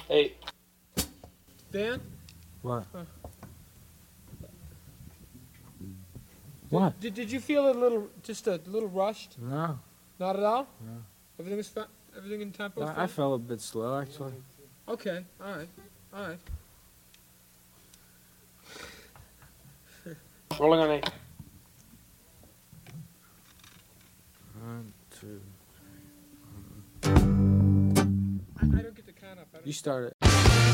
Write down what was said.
Hey. Dan? What? What? Did you feel just a little rushed? No. Not at all? No. Everything in tempo? I felt a bit slow, actually. Okay, all right. Rolling on 8. 1, 2. I don't get the count up. You started.